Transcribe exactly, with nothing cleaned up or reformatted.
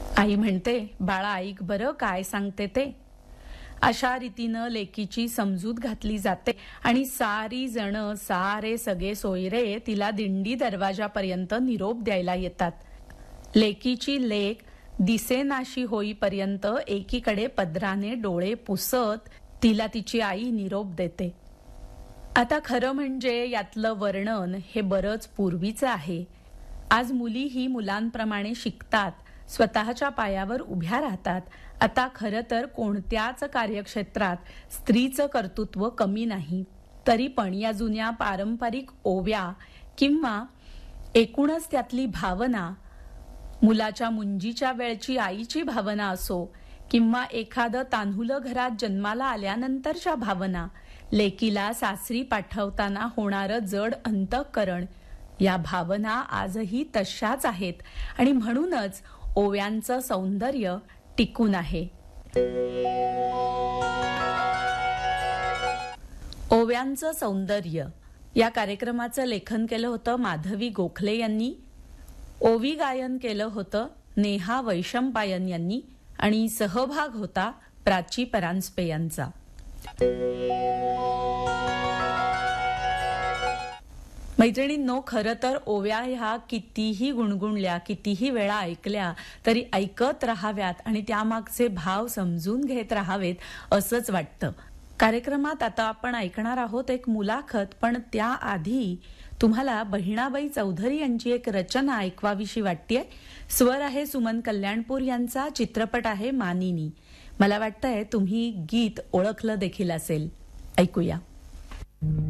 आई म्हणते, बाळा ऐक बरं काय सांगते ते. अशा रीतीनं लेकीची समजूत घातली जाते आणि सारी जण सारे सगळे सोयरे तिला दिंडी दरवाजापर्यंत निरोप द्यायला येतात. लेकीची लेक दिसेनाशी होईपर्यंत एकीकडे पदराने डोळे पुसत तिला तिची आई निरोप देते. आता खरं म्हणजे यातलं वर्णन हे बरंच पूर्वीचं आहे. आज मुली ही मुलांप्रमाणे शिकतात, स्वतःच्या पायावर उभ्या राहतात. आता खरं तर कोणत्याच कार्यक्षेत्रात स्त्रीचं कर्तृत्व कमी नाही. तरी पण या जुन्या पारंपरिक ओव्या किंवा एकूणच त्यातली भावना, मुलाच्या मुंजीच्या वेळची आईची भावना असो किंवा एखादं तान्हुलं घरात जन्माला आल्यानंतरच्या भावना, लेकीला सासरी पाठवताना होणारं जड अंतःकरण, या भावना आजही तशाच आहेत आणि म्हणूनच ओव्यांचं सौंदर्य टिकून आहे. ओव्यांचं सौंदर्य या कार्यक्रमाचं लेखन केलं होतं माधवी गोखले यांनी. ओवी गायन केलं होतं नेहा वैशंपायन यांनी आणि सहभाग होता प्राची परांजपे यांचा. मैत्रिणींनो, खरं तर ओव्या ह्या कितीही गुणगुणल्या, कितीही वेळा ऐकल्या तरी ऐकत राहाव्यात आणि त्यामागचे भाव समजून घेत राहावेत असंच वाटतं. कार्यक्रमात आता आपण ऐकणार आहोत एक मुलाखत, पण त्याआधी तुम्हाला बहिणाबाई चौधरी यांची एक रचना ऐकवावीशी वाटतेय. स्वर आहे सुमन कल्याणपूर यांचा, चित्रपट आहे मानिनी. मला वाटतंय तुम्ही गीत ओळखलं देखील असेल. ऐकूया.